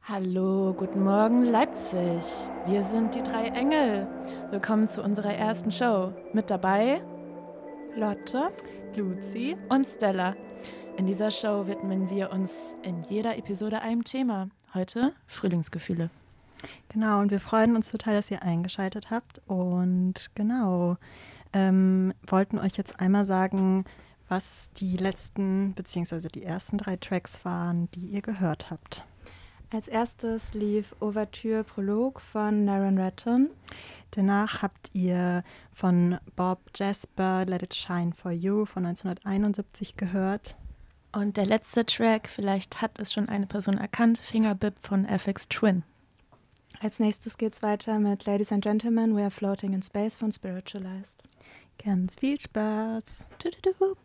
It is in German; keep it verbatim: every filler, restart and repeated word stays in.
Hallo, guten Morgen Leipzig. Wir sind die drei Engel. Willkommen zu unserer ersten Show. Mit dabei Lotte, Luzi und Stella. In dieser Show widmen wir uns in jeder Episode einem Thema. Heute Frühlingsgefühle. Genau, und wir freuen uns total, dass ihr eingeschaltet habt. Und genau, ähm, wollten euch jetzt einmal sagen, was die letzten bzw. die ersten drei Tracks waren, die ihr gehört habt. als erstes lief Ouvertüre Prolog von Naren Ratton. Danach habt ihr von Bob Jasper Let It Shine For You von neunzehnhunderteinundsiebzig gehört. Und der letzte Track, vielleicht hat es schon eine Person erkannt, Fingerbip von F X Twin. Als nächstes geht's weiter mit Ladies and Gentlemen, We Are Floating in Space von Spiritualized. Ganz viel Spaß. Du-du-du-wup.